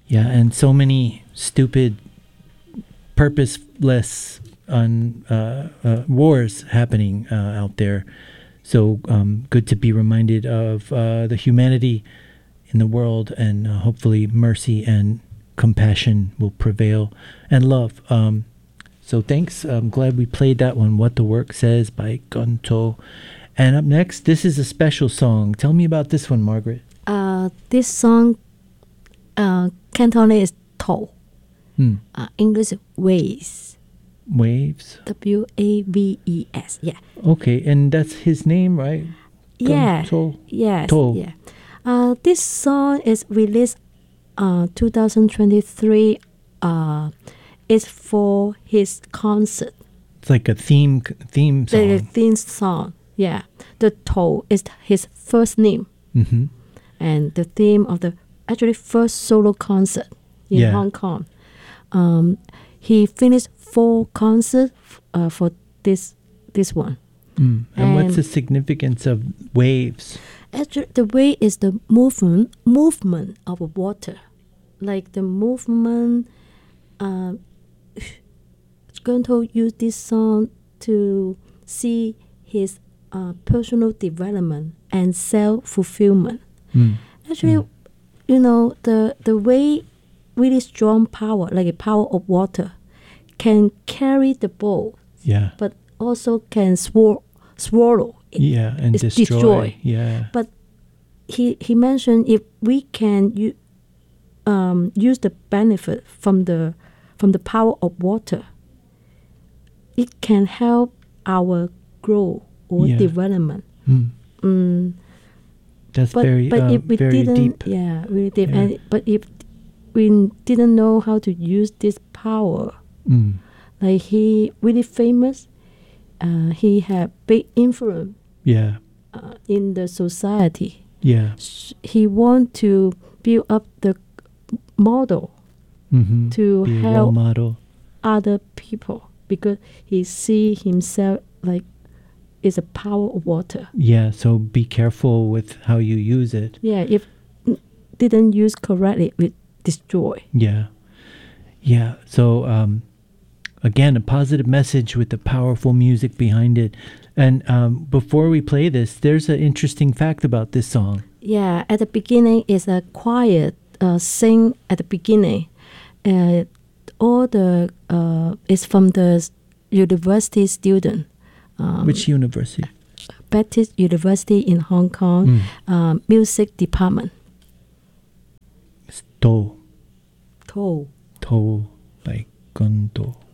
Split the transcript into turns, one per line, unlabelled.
Yeah, and so many stupid, purposeless wars happening out there. So good to be reminded of the humanity in the world, and hopefully mercy and compassion will prevail, and love. So thanks. I'm glad we played that one, What the Work Says by Gonto. And up next, this is a special song. Tell me about this one, Margaret.
This song, Cantonese is To. English Waves.
Waves?
Waves, yeah.
Okay, and that's his name, right?
Yeah.
Gonto?
Yes.
To.
Yeah. This song is released 2023. It's for his concert.
It's like a theme song.
The theme song, yeah. The To is his first name.
Mm-hmm.
And the theme of the actually first solo concert in Hong Kong. He finished 4 concerts for this one.
And what's the significance of waves?
Actually, the wave is the movement of water, like the movement. Going to use this song to see his personal development and self-fulfillment. Actually, you know, the way really strong power, like a power of water, can carry the boat.
Yeah.
But also can swallow.
Yeah, and destroy. Yeah.
But he mentioned if we can use the benefit from the power of water, it can help our growth or development.
That's very deep.
Yeah, really deep. Yeah. But if we didn't know how to use this power, like he really famous, he had big influence.
Yeah.
In the society.
Yeah.
He want to build up the model to
be
help
role model.
Other people, because he see himself like is a power of water.
Yeah, so be careful with how you use it.
Yeah, if didn't use correctly, it destroy.
Yeah. Yeah, so again, a positive message with the powerful music behind it. And before we play this, there's an interesting fact about this song.
Yeah, at the beginning is a quiet sing at the beginning. All the is from the university student.
Which university?
Baptist University in Hong Kong, music department.
To
To
by Gonto.